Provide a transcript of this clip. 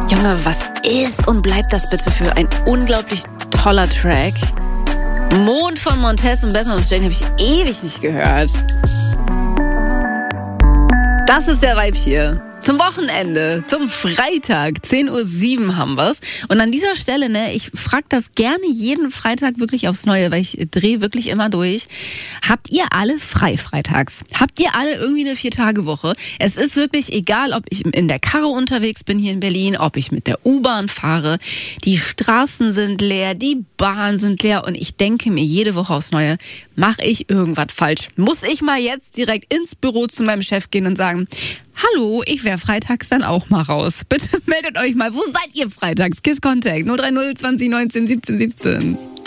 Junge, was ist und bleibt das bitte für ein unglaublich toller Track? Mond von Montez und Batman of Jane habe ich ewig nicht gehört. Das ist der Vibe hier. Zum Wochenende, zum Freitag, 10:07 Uhr haben wir's. Und an dieser Stelle, ich frage das gerne jeden Freitag wirklich aufs Neue, weil ich drehe wirklich immer durch. Habt ihr alle frei freitags? Habt ihr alle irgendwie eine 4-Tage-Woche? Es ist wirklich egal, ob ich in der Karre unterwegs bin hier in Berlin, ob ich mit der U-Bahn fahre. Die Straßen sind leer, die Bahnen sind leer und ich denke mir jede Woche aufs Neue, mache ich irgendwas falsch? Muss ich mal jetzt direkt ins Büro zu meinem Chef gehen und sagen, hallo, ich wäre freitags dann auch mal raus. Bitte meldet euch mal, wo seid ihr freitags? KISS Contact 030 20 19 17 17.